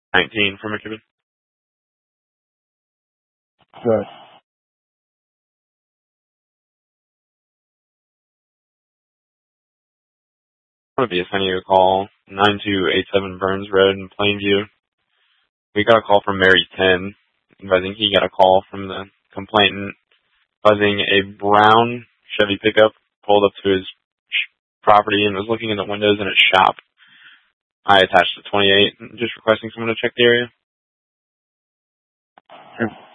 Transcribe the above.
19 from McKibben. Good. I'm going to be sending you a call. 9287 Burns Road in Plainview. We got a call from Mary 10, advising he got a call from the complainant, advising a brown Chevy pickup pulled up to his property and was looking in the windows in his shop. I attached the 28, just requesting someone to check the area. Sure.